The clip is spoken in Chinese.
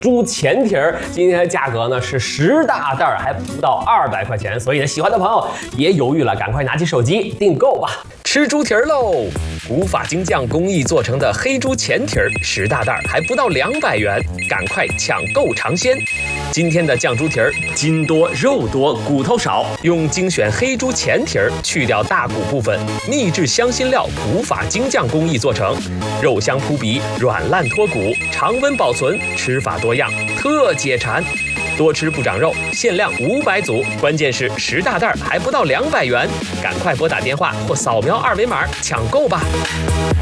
猪前蹄儿，今天的价格呢是10大袋，还不到200块钱，所以呢，喜欢的朋友别犹豫了，赶快拿起手机订购吧！吃猪蹄儿喽！古法精酱工艺做成的黑猪前蹄儿，10大袋还不到200元，赶快抢购尝鲜！今天的酱猪蹄儿筋多肉多，骨头少，用精选黑猪前蹄儿去掉大骨部分，秘制香辛料古法精酱工艺做成，肉香扑鼻，软烂脱骨，常温保存，吃法多样，特解馋。多吃不长肉，限量500组，关键是10大袋还不到200元，赶快拨打电话或扫描2维码抢购吧。